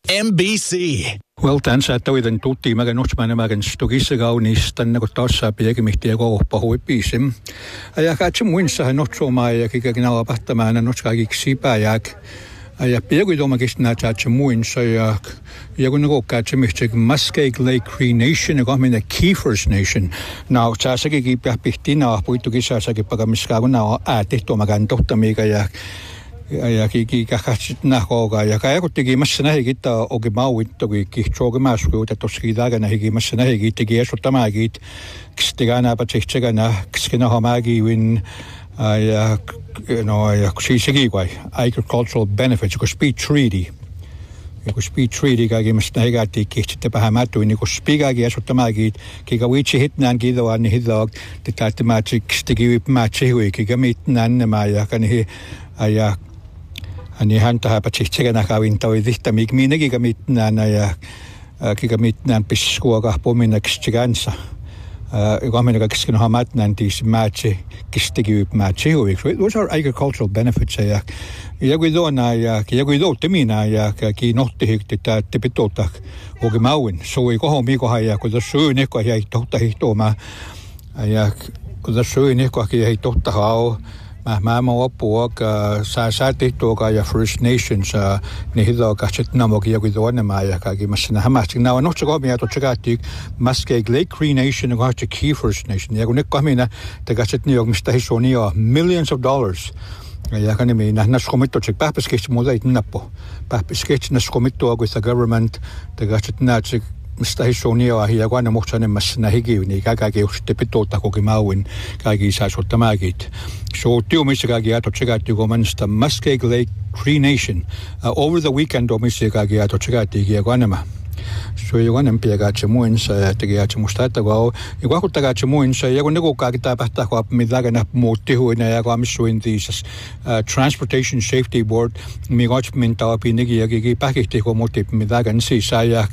MBC. Well, tänsa toiden tutti mägen notsmainen stokissa kauniista tänne kun taas saa piekimihti ja kooppa huippiisim. Ja katso muinsa notsomaa ja kikakin alapahtamaan notskaikiksi sipääjäk. Ja piekui tuomakista näyttää muinsa ja kun ne katso mihti Muskeg Lake Cree Nation ja kahminen Keefers Nation. Now, saasakin kiipää pihtinaa puittukin saasakin pakamiskaa kun nää on ääti tuomakan tohtamiika ja katsit nähkooga ja kaikutikin nähikit ogi mauittogi kihtogi maskuuta toski dagana higimassa nähikit tegi esotamagit kstigana patsihtsegana kskina hamagiwin ja ksisegi kai agricultural benefits ko speed treaty ko speed treaty kagimassa nähigati kihtitte pahamatuin ko spigagi esotamagit kigawitsi hitnan kidoan hidog titaatmati kstigi matchihui kigamitnan ma ja kanihi ja ani häntä patsihtsegana kavin toidista minäkin kamitnään ja kimitnään piskuaga pominneksi kanssa kamina kiskin hamatnään tis matchi kistigi matchi those are agricultural benefits ja kuidona ja kuido temina ja ki nohti hiktä tipitota ogimauin soi kohomiko ja kun söine ko ja tohta hihtoma ja kun söine ko ja tohta hao mä apua saa tehtyä ja First Nations niin hidoo katset namoki joku tuonne ja kaikki mä hämästi nää on otsa komia to chakati Muskeg Lake Cree Nation ja katset Keefers Nation ja kun ne kamina te katset New York mistä hisonia millions of dollars ja kan minä näs komitto check pähpäsketsi muuta ei nappo pähpäsketsi näs komitto with the government te katset näet mistä hisonia ja kun ne muhtsanen mä higiuni kaikki sitten pitota kokimauin kaikki saa sottamaakit so tiumissa kaikki ato chekatti komansta Muskeg Lake Cree Nation over the weekend omissa kaikki ato chekatti ja kanema so jo kanem piekatse muinsa ja tekiatse musta että kun kuuttagatse muinsa ja kun ne kaikki tapahtuu kun mitä kana muutti huina ja kun missuin tiisas Transportation Safety Board mintaa pinigi ja kiki pakihti kun muutti mitä kana sisään ja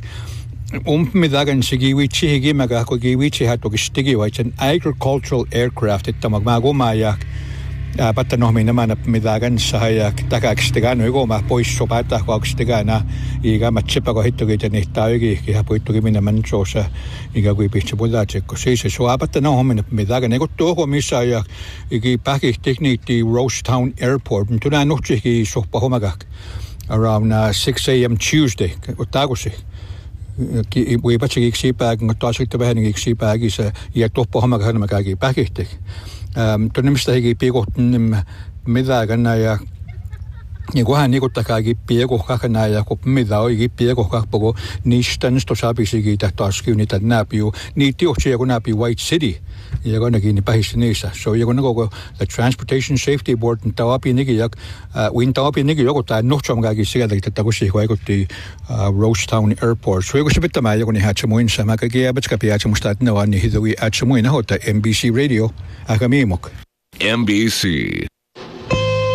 midagan sigiwichi higimaga ko giwichi hatto stigi wa an agricultural aircraft että magma ja patta no minä midagan sahaya takakstigan ygoma pois sopata kakstigan iga matchipa ko hittogi niin taigi ki hapuittugi minä manchosa iga kui pitsi pudatsekko siis so patta no minä midagan ego toho missa ja igi pakih tekniikki Rosetown Airport tuna nohtsi sohpa homaga around 6 a.m. Tuesday otagosi we patching xipag ngotto sitten vähän xipagissa ja toppohamma hanma kaikki pakihti tonnimista hiki piikotin midagan ja kohan nikutta kaikki piekokakana ja ko mida oikei piekokakko niistä sto sabisigi taas kyynitä näpiu niitä ohjia kun näpi White City ja konnakin pähissä niissä so ja kun the Transportation Safety Board taapi niki ja win taapi niki joku tai nohtom kaikki sieltä että kun se vaikutti Rosetown Airport so kun se pitää joku niin hatsa muinsa mä kaikki abatska piatsa musta että ne on niin hidoi hatsa muina hota MBC Radio aika miimok MBC